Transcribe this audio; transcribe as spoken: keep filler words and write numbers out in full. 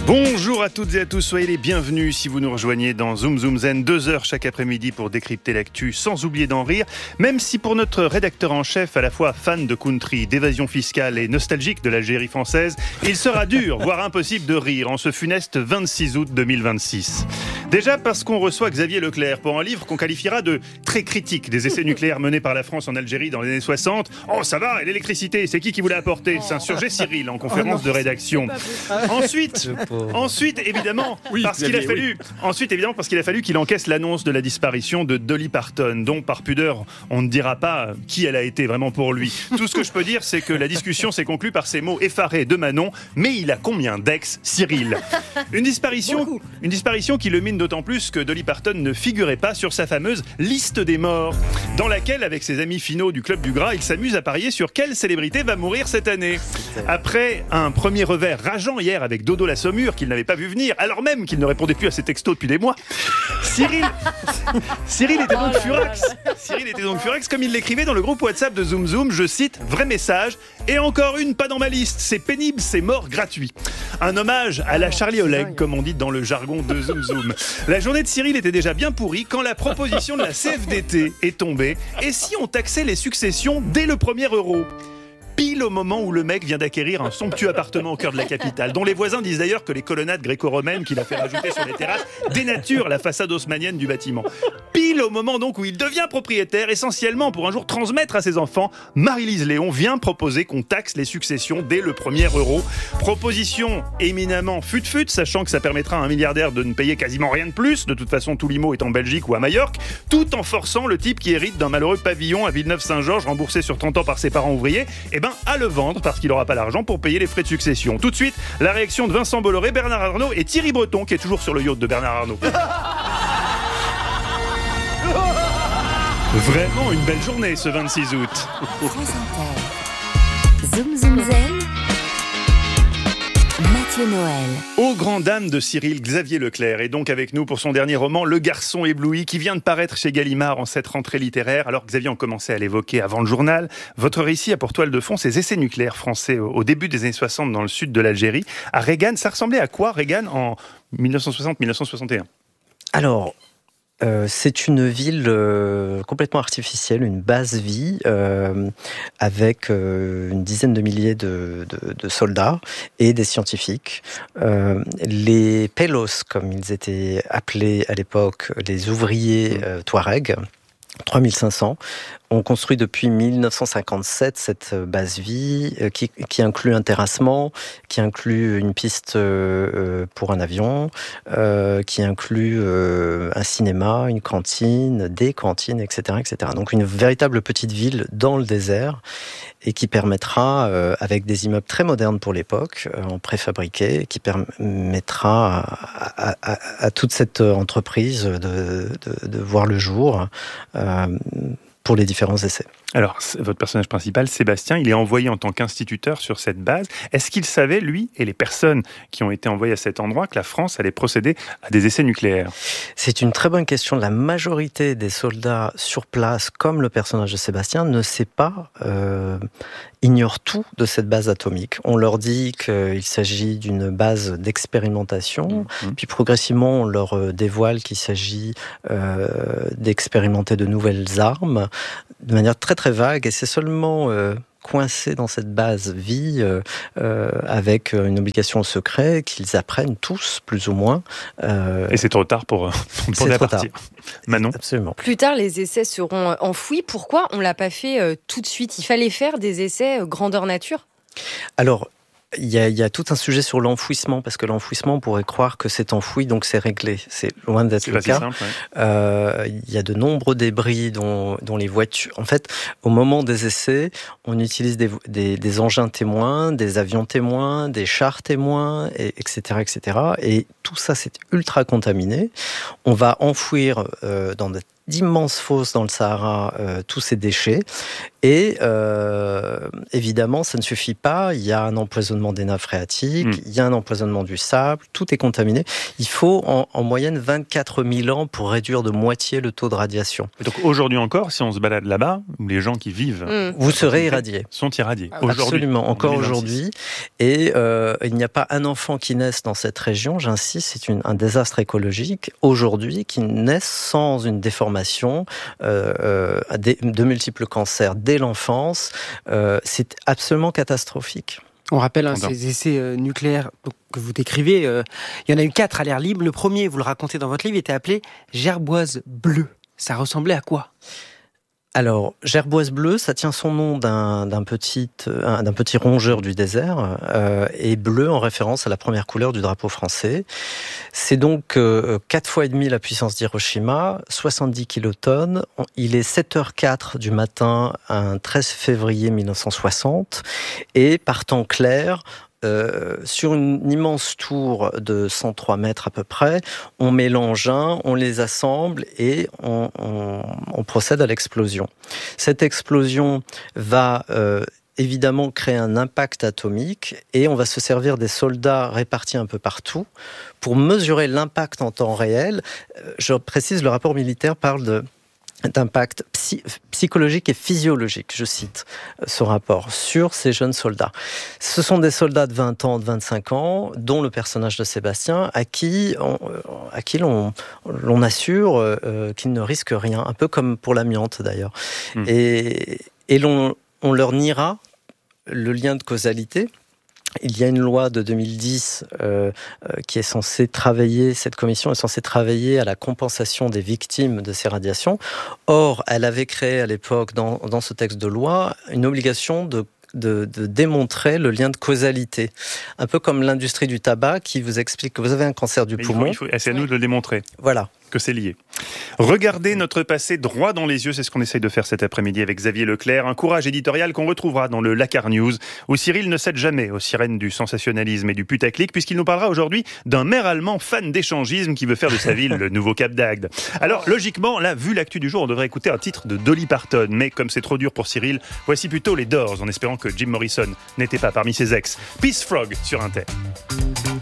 Bonjour à toutes et à tous, soyez les bienvenus si vous nous rejoignez dans Zoom Zoom Zen, deux heures chaque après-midi pour décrypter l'actu sans oublier d'en rire, même si pour notre rédacteur en chef, à la fois fan de country, d'évasion fiscale et nostalgique de l'Algérie française, il sera dur, voire impossible de rire en ce funeste vingt-six août deux mille vingt-six. Déjà parce qu'on reçoit Xavier Leclerc pour un livre qu'on qualifiera de très critique des essais nucléaires menés par la France en Algérie dans les années soixante. Oh ça va, et l'électricité, c'est qui qui vous l'a apporté ? S'insurgeait Cyril en conférence oh non, de rédaction. Ensuite... Ensuite, évidemment, oui, parce qu'il a oui. fallu, ensuite, évidemment, parce qu'il a fallu qu'il encaisse l'annonce de la disparition de Dolly Parton, dont, par pudeur, on ne dira pas qui elle a été vraiment pour lui. Tout ce que je peux dire, c'est que la discussion s'est conclue par ces mots effarés de Manon. Mais il a combien d'ex, Cyril ? Une disparition, une disparition qui le mine d'autant plus que Dolly Parton ne figurait pas sur sa fameuse liste des morts, dans laquelle, avec ses amis finaux du Club du Gras, il s'amuse à parier sur quelle célébrité va mourir cette année. Après un premier revers rageant hier avec Dodo la Saumure, qu'il n'avait pas vu venir, alors même qu'il ne répondait plus à ses textos depuis des mois. Cyril, Cyril était donc furax. Cyril était donc furax, comme il l'écrivait dans le groupe WhatsApp de Zoom Zoom, je cite, vrai message, et encore une pas dans ma liste, c'est pénible, c'est mort gratuit. Un hommage à la Charlie Oleg, comme on dit dans le jargon de Zoom Zoom. La journée de Cyril était déjà bien pourrie quand la proposition de la C F D T est tombée. Et si on taxait les successions dès le premier euro ? Pile au moment où le mec vient d'acquérir un somptueux appartement au cœur de la capitale, dont les voisins disent d'ailleurs que les colonnades gréco-romaines qu'il a fait rajouter sur les terrasses dénaturent la façade haussmannienne du bâtiment. Pile au moment donc où il devient propriétaire, essentiellement pour un jour transmettre à ses enfants, Marie-Lise Léon vient proposer qu'on taxe les successions dès le premier euro. Proposition éminemment fut-fut, sachant que ça permettra à un milliardaire de ne payer quasiment rien de plus, de toute façon tout l'I M O est en Belgique ou à Majorque, tout en forçant le type qui hérite d'un malheureux pavillon à Villeneuve-Saint-Georges remboursé sur trente ans par ses parents ouvriers, et ben à le vendre parce qu'il n'aura pas l'argent pour payer les frais de succession. Tout de suite, la réaction de Vincent Bolloré, Bernard Arnault et Thierry Breton qui est toujours sur le yacht de Bernard Arnault. Vraiment une belle journée ce vingt-six août. Zoom Zoom Zen, Mathieu Noël. Aux grandes dames de Cyril, Xavier Leclerc est donc avec nous pour son dernier roman, Le Garçon ébloui, qui vient de paraître chez Gallimard en cette rentrée littéraire. Alors Xavier, on commençait à l'évoquer avant le journal. Votre récit a pour toile de fond ces essais nucléaires français au début des années soixante dans le sud de l'Algérie. À Regan, ça ressemblait à quoi Regan en dix-neuf cent soixante dix-neuf cent soixante et un ? Alors... Euh, c'est une ville euh, complètement artificielle, une basse vie, euh, avec euh, une dizaine de milliers de, de, de soldats et des scientifiques. Euh, les Pélos, comme ils étaient appelés à l'époque, les ouvriers euh, Touaregs, trois mille cinq cents, ont construit depuis dix-neuf cent cinquante-sept cette base vie euh, qui, qui inclut un terrassement, qui inclut une piste euh, pour un avion, euh, qui inclut euh, un cinéma, une cantine, des cantines, et cetera, et cetera. Donc une véritable petite ville dans le désert et qui permettra, euh, avec des immeubles très modernes pour l'époque, euh, en préfabriqué, qui permettra à, à, à, à toute cette entreprise de, de, de voir le jour euh, pour les différents essais. Alors, votre personnage principal, Sébastien, il est envoyé en tant qu'instituteur sur cette base. Est-ce qu'il savait, lui, et les personnes qui ont été envoyées à cet endroit, que la France allait procéder à des essais nucléaires ? C'est une très bonne question. La majorité des soldats sur place, comme le personnage de Sébastien, ne sait pas, euh, ignore tout de cette base atomique. On leur dit qu'il s'agit d'une base d'expérimentation, mmh. puis progressivement, on leur dévoile qu'il s'agit euh, d'expérimenter de nouvelles armes, de manière très très vague, et c'est seulement euh, coincés dans cette base vie euh, euh, avec une obligation au secret qu'ils apprennent tous, plus ou moins. Euh, et c'est trop tard pour, pour c'est trop partir. Tard. Manon ? Absolument. Plus tard, les essais seront enfouis. Pourquoi on ne l'a pas fait euh, tout de suite ? Il fallait faire des essais euh, grandeur nature ? Alors, Il y, a, il y a tout un sujet sur l'enfouissement, parce que l'enfouissement, on pourrait croire que c'est enfoui, donc c'est réglé. C'est loin d'être c'est le cas. Simple, ouais. euh, il y a de nombreux débris dont, dont les voitures... En fait, au moment des essais, on utilise des, des, des engins témoins, des avions témoins, des chars témoins, et, etc., et cetera. Et tout ça, c'est ultra contaminé. On va enfouir euh, dans de d'immenses fosses dans le Sahara, euh, tous ces déchets. Et euh, évidemment, ça ne suffit pas. Il y a un empoisonnement des nappes phréatiques, mmh. il y a un empoisonnement du sable, tout est contaminé. Il faut en, en moyenne vingt-quatre mille ans pour réduire de moitié le taux de radiation. Et donc aujourd'hui encore, si on se balade là-bas, les gens qui vivent... Mmh. Vous serez irradiés. Sont irradiés. Ah, absolument, encore aujourd'hui. Et euh, il n'y a pas un enfant qui naisse dans cette région, j'insiste, c'est une, un désastre écologique, aujourd'hui, qui naissent sans une déformation, euh, euh, de multiples cancers dès l'enfance. Euh, c'est absolument catastrophique. On rappelle hein, ces essais euh, nucléaires que vous décrivez. Euh, il y en a eu quatre à l'air libre. Le premier, vous le racontez dans votre livre, était appelé Gerboise bleue. Ça ressemblait à quoi ? Alors, gerboise bleue, ça tient son nom d'un, d'un, petit, euh, d'un petit rongeur du désert, euh, et bleu en référence à la première couleur du drapeau français. C'est donc euh, quatre fois et demi la puissance d'Hiroshima, soixante-dix kilotonnes. Il est sept heures quatre du matin, un treize février mille neuf cent soixante, et par temps clair, Euh, sur une immense tour de cent trois mètres à peu près, on met l'engin, on les assemble et on, on, on procède à l'explosion. Cette explosion va euh, évidemment créer un impact atomique et on va se servir des soldats répartis un peu partout pour mesurer l'impact en temps réel. Je précise, le rapport militaire parle de d'impact psy- psychologique et physiologique, je cite ce rapport, sur ces jeunes soldats. Ce sont des soldats de vingt ans, de vingt-cinq ans, dont le personnage de Sébastien, à qui on, à qui l'on, l'on assure euh, qu'ils ne risquent rien, un peu comme pour l'amiante d'ailleurs. Mmh. Et, et l'on, on leur niera le lien de causalité. Il y a une loi de deux mille dix euh, euh, qui est censée travailler, cette commission est censée travailler à la compensation des victimes de ces radiations. Or, elle avait créé à l'époque, dans, dans ce texte de loi, une obligation de De, de démontrer le lien de causalité. Un peu comme l'industrie du tabac qui vous explique que vous avez un cancer du Mais poumon. Il faut, il faut, c'est à nous de le démontrer. Voilà. Que c'est lié. Regardez notre passé droit dans les yeux, c'est ce qu'on essaye de faire cet après-midi avec Xavier Leclerc, un courage éditorial qu'on retrouvera dans le Lakar News, où Cyril ne cède jamais aux sirènes du sensationnalisme et du putaclic, puisqu'il nous parlera aujourd'hui d'un maire allemand fan d'échangisme qui veut faire de sa ville le nouveau Cap d'Agde. Alors, logiquement, là, vu l'actu du jour, on devrait écouter un titre de Dolly Parton, mais comme c'est trop dur pour Cyril, voici plutôt les Doors, en espérant que Jim Morrison n'était pas parmi ses ex. Peace Frog sur Inter.